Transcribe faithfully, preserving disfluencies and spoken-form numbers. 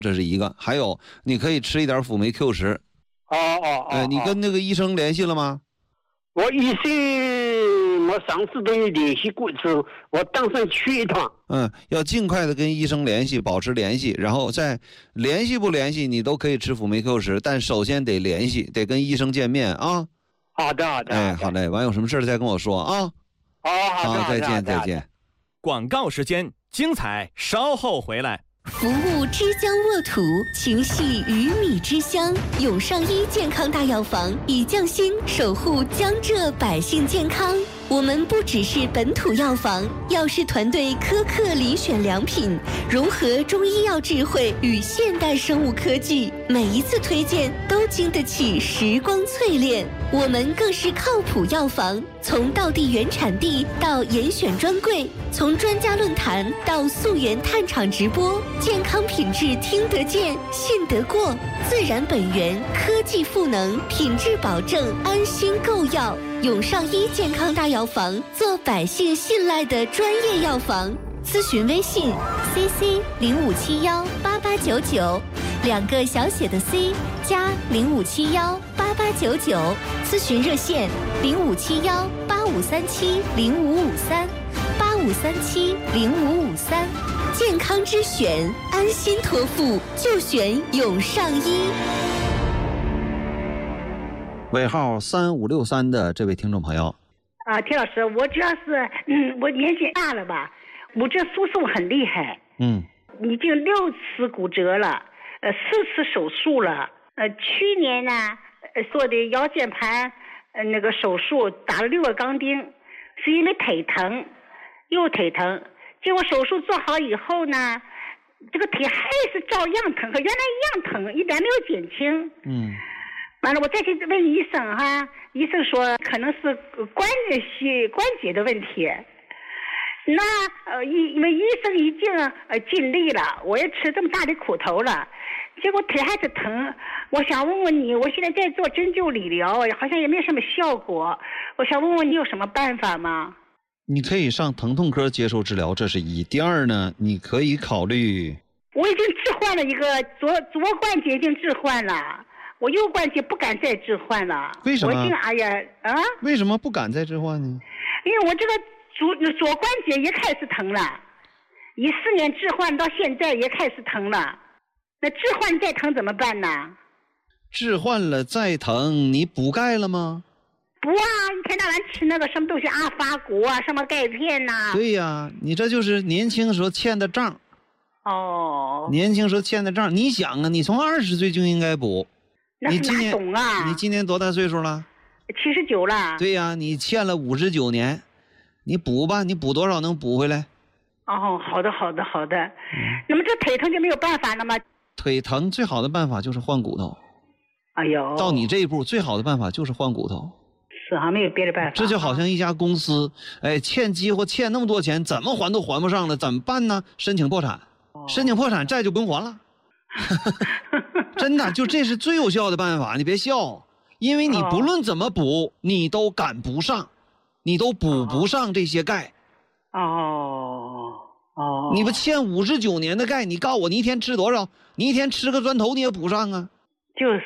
这是一个。还有你可以吃一点辅酶 Q 十。 哦哦哦。 哎，你跟那个医生联系了吗？ 我医生，我上次都有联系过，是我当上去一趟。 嗯，要尽快的跟医生联系，保持联系，然后再联系不联系，你都可以吃辅酶 Q 十，但首先得联系，得跟医生见面啊。 好的，好的。 哎，好嘞，完有什么事再跟我说啊。 哦，好的， 好，再见，再见。 广告时间，精彩稍后回来。 服务之江沃土，情系鱼米之乡。永上医健康大药房以匠心守护江浙百姓健康。我们不只是本土药房，药师团队苛刻遴选良品，融合中医药智慧与现代生物科技，每一次推荐都经得起时光淬炼。我们更是靠谱药房，从道地原产地到严选专柜，从专家论坛到溯源探厂直播，健康品质听得见、信得过，自然本源，科技赋能，品质保证，安心购药。永上医健康大药房，做百姓信赖的专业药房。咨询微信 C C 零五七幺八八九九，两个小写的 C 加零五七幺八八九九。咨询热线零五七幺八五三七零五五三八五三七零五五三。健康之选，安心托付就选永上医。 尾号三五六三的这位听众朋友， 啊，田老师，我主要是，嗯，我年纪大了吧，我这诉讼很厉害， 嗯， 已经六次骨折了，呃，四次手术了，呃，去年呢，呃，做的腰间盘，呃，那个手术打了六个钢钉，是因为腿疼，又腿疼，结果手术做好以后呢，这个腿还是照样疼，和原来一样疼，一点没有减轻， 嗯。 完了，我再去问医生哈，医生说可能是关节关节的问题。那呃，医因为医生已经呃尽力了，我也吃这么大的苦头了，结果腿还是疼。我想问问你，我现在在做针灸理疗，好像也没有什么效果。我想问问你有什么办法吗？ 你可以上疼痛科接受治疗，这是一。第二呢，你可以考虑。 我已经置换了一个左左关节，已经置换了。我右关节不敢再置换了。 为什么？ 我已经哎呀啊！ 为什么不敢再置换呢？ 因为我这个左左关节也开始疼了，一四年置换到现在也开始疼了。那置换再疼怎么办呢？ 置换了再疼，你补钙了吗？ 不啊，一天到晚吃那个什么东西阿法谷啊，什么钙片呐、啊。 对呀，你这就是年轻时候欠的账。 哦。 年轻时候欠的账，你想啊，你从二十岁就应该补。 那是哪懂啊？ 你今年多大岁数了？ 七十九了。 对呀，你欠了五十九年，你补吧，你补多少能补回来？ 哦，好的，好的，好的。嗯、那么这腿疼就没有办法了吗？ 腿疼最好的办法就是换骨头。 哎呦， 到你这一步，最好的办法就是换骨头。 是啊，没有别的办法。 这就好像一家公司，哎，欠鸡或欠那么多钱，怎么还都还不上了，怎么办呢？申请破产，哦、申请破产，债就不用还了。真的，就这是最有效的办法，你别笑，因为你不论怎么补，你都赶不上，你都补不上这些钙。 哦哦， 你不欠五十九年的钙，你告诉我，你一天吃多少？你一天吃个砖头你也补上啊？ 就是。